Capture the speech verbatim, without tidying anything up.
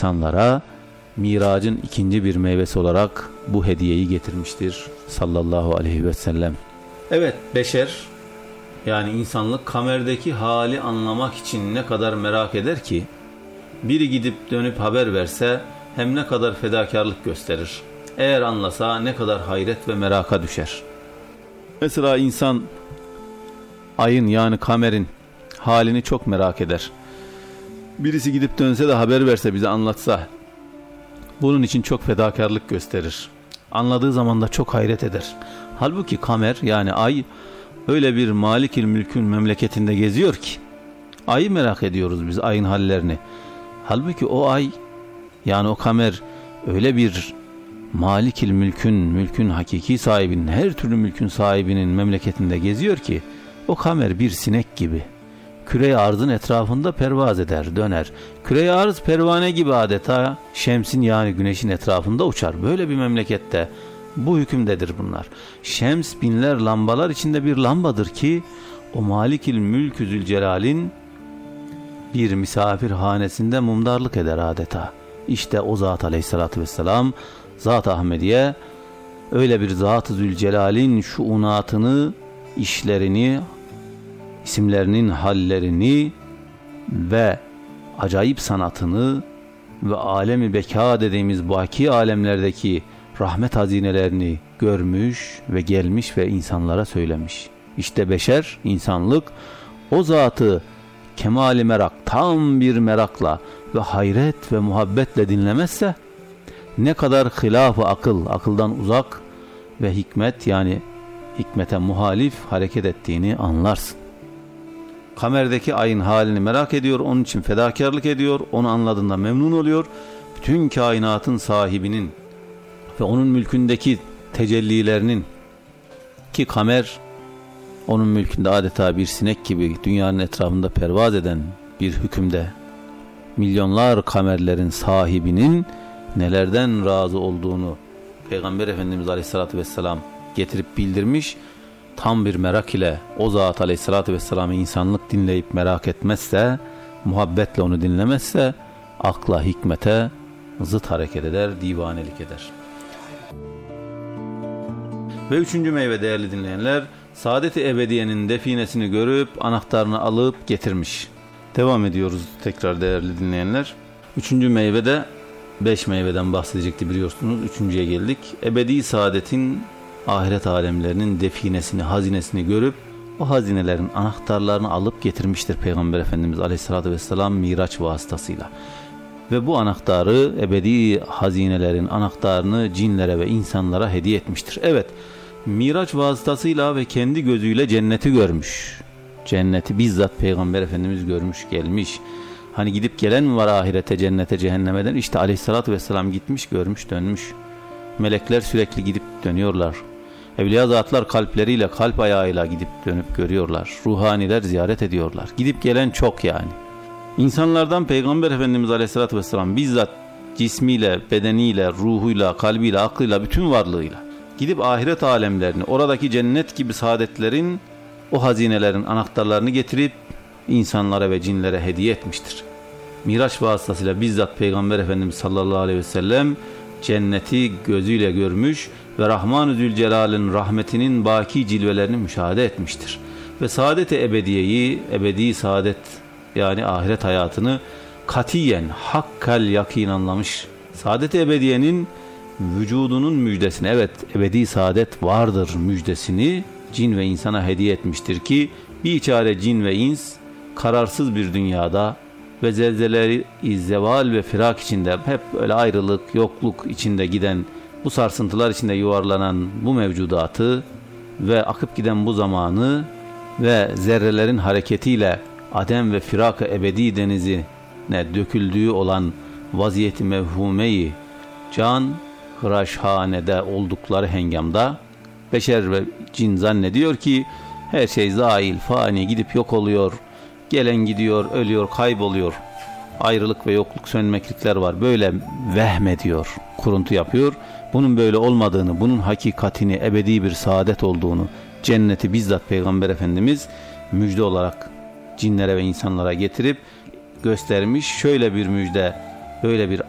insanlara miracın ikinci bir meyvesi olarak bu hediyeyi getirmiştir sallallahu aleyhi ve sellem. Evet, beşer yani insanlık kamerdeki hali anlamak için ne kadar merak eder ki, biri gidip dönüp haber verse hem ne kadar fedakarlık gösterir. Eğer anlasa ne kadar hayret ve meraka düşer. Mesela insan ayın yani kamerin halini çok merak eder. Birisi gidip dönse de haber verse, bize anlatsa, bunun için çok fedakarlık gösterir. Anladığı zaman da çok hayret eder. Halbuki kamer yani ay öyle bir Malikil Mülk'ün memleketinde geziyor ki, ayı merak ediyoruz biz, ayın hallerini. Halbuki o ay yani o kamer öyle bir Malikil Mülk'ün, mülkün hakiki sahibinin, her türlü mülkün sahibinin memleketinde geziyor ki, o kamer bir sinek gibi küre-i arzın etrafında pervaz eder, döner. Küre-i arz pervane gibi adeta şemsin yani güneşin etrafında uçar. Böyle bir memlekette bu hükümdedir bunlar. Şems binler lambalar içinde bir lambadır ki, o Malikil Mülk-ü Zülcelal'in bir misafirhanesinde mumdarlık eder adeta. İşte o zat aleyhissalatü vesselam, Zat-ı Ahmediye öyle bir Zat-ı Zülcelal'in şuunatını, işlerini, isimlerinin hallerini ve acayip sanatını ve alemi beka dediğimiz baki alemlerdeki rahmet hazinelerini görmüş ve gelmiş ve insanlara söylemiş. İşte beşer, insanlık o zatı kemali merak, tam bir merakla ve hayret ve muhabbetle dinlemezse, ne kadar hilaf-ı akıl, akıldan uzak ve hikmet yani hikmete muhalif hareket ettiğini anlarsın. Kamerdeki ayın halini merak ediyor, onun için fedakarlık ediyor, onu anladığında memnun oluyor. Bütün kainatın sahibinin ve onun mülkündeki tecellilerinin, ki kamer onun mülkünde adeta bir sinek gibi dünyanın etrafında pervaz eden bir hükümde, milyonlar kamerlerin sahibinin nelerden razı olduğunu Peygamber Efendimiz Aleyhisselatü Vesselam getirip bildirmiş. Tam bir merak ile o zat Aleyhisselatü Vesselam'ı insanlık dinleyip merak etmezse, muhabbetle onu dinlemezse, akla, hikmete zıt hareket eder, divanelik eder. Ve üçüncü meyve değerli dinleyenler, Saadet-i Ebediye'nin definesini görüp anahtarını alıp getirmiş. Devam ediyoruz tekrar değerli dinleyenler. Üçüncü meyve de beş meyveden bahsedecekti biliyorsunuz. Üçüncüye geldik. Ebedi saadetin ahiret alemlerinin definesini, hazinesini görüp o hazinelerin anahtarlarını alıp getirmiştir Peygamber Efendimiz Aleyhisselatü Vesselam Miraç vasıtasıyla. Ve bu anahtarı, ebedi hazinelerin anahtarını cinlere ve insanlara hediye etmiştir. Evet, Miraç vasıtasıyla ve kendi gözüyle cenneti görmüş. Cenneti bizzat Peygamber Efendimiz görmüş, gelmiş. Hani gidip gelen mi var ahirete, cennete, cehennemeden? İşte Aleyhisselatü Vesselam gitmiş, görmüş, dönmüş. Melekler sürekli gidip dönüyorlar. Evliya zatlar kalpleriyle, kalp ayağıyla gidip dönüp görüyorlar. Ruhaniler ziyaret ediyorlar. Gidip gelen çok yani. İnsanlardan Peygamber Efendimiz Aleyhisselatü Vesselam bizzat cismiyle, bedeniyle, ruhuyla, kalbiyle, aklıyla, bütün varlığıyla gidip ahiret alemlerini, oradaki cennet gibi saadetlerin, o hazinelerin anahtarlarını getirip insanlara ve cinlere hediye etmiştir. Miraç vasıtasıyla bizzat Peygamber Efendimiz sallallahu aleyhi ve sellem cenneti gözüyle görmüş ve Rahman-ı Zülcelal'in rahmetinin baki cilvelerini müşahede etmiştir. Ve saadet-i ebediyeyi, ebedi saadet yani ahiret hayatını katiyen, hakkal yakin anlamış. Saadet-i ebediyenin vücudunun müjdesini, evet ebedi saadet vardır müjdesini cin ve insana hediye etmiştir ki bir çare cin ve ins kararsız bir dünyada ve zelzeleri zeval ve firak içinde hep öyle ayrılık, yokluk içinde giden, bu sarsıntılar içinde yuvarlanan bu mevcudatı ve akıp giden bu zamanı ve zerrelerin hareketiyle adem ve firak-ı ebedi denizine döküldüğü olan vaziyeti mevhumeyi can hıraşhanede oldukları hengamda beşer ve cin zannediyor ki her şey zail, fani, gidip yok oluyor, gelen gidiyor, ölüyor, kayboluyor. Ayrılık ve yokluk, sönmeklikler var. Böyle vehmediyor, kuruntu yapıyor. Bunun böyle olmadığını, bunun hakikatini, ebedi bir saadet olduğunu, cenneti bizzat Peygamber Efendimiz müjde olarak cinlere ve insanlara getirip göstermiş. Şöyle bir müjde, böyle bir